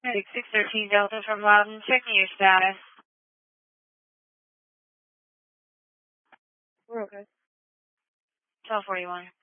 Medic 613 Delta from Loudon, checking your status. We're okay. 1241.